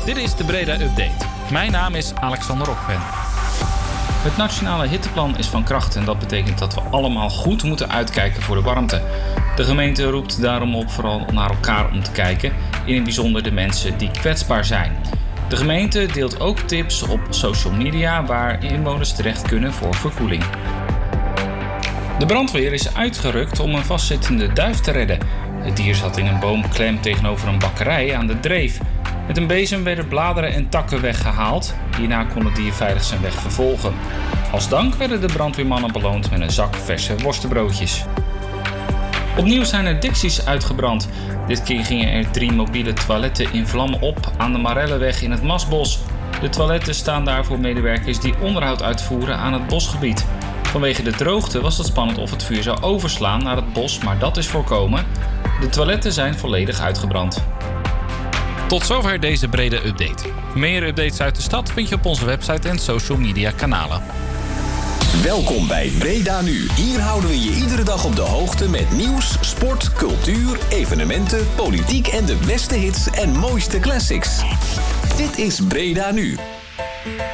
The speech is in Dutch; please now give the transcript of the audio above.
Dit is de Breda Update. Mijn naam is Alexander Rokven. Het nationale hitteplan is van kracht en dat betekent dat we allemaal goed moeten uitkijken voor de warmte. De gemeente roept daarom op vooral naar elkaar om te kijken, in het bijzonder de mensen die kwetsbaar zijn. De gemeente deelt ook tips op social media waar inwoners terecht kunnen voor verkoeling. De brandweer is uitgerukt om een vastzittende duif te redden. Het dier zat in een boom klem tegenover een bakkerij aan de Dreef. Met een bezem werden bladeren en takken weggehaald. Hierna kon het dier veilig zijn weg vervolgen. Als dank werden de brandweermannen beloond met een zak verse worstenbroodjes. Opnieuw zijn er Dixies uitgebrand. Dit keer gingen er 3 mobiele toiletten in vlammen op aan de Marellenweg in het Masbos. De toiletten staan daar voor medewerkers die onderhoud uitvoeren aan het bosgebied. Vanwege de droogte was het spannend of het vuur zou overslaan naar het bos, maar dat is voorkomen. De toiletten zijn volledig uitgebrand. Tot zover deze Breda Update. Meer updates uit de stad vind je op onze website en social media kanalen. Welkom bij Breda Nu. Hier houden we je iedere dag op de hoogte met nieuws, sport, cultuur, evenementen, politiek en de beste hits en mooiste classics. Dit is Breda Nu.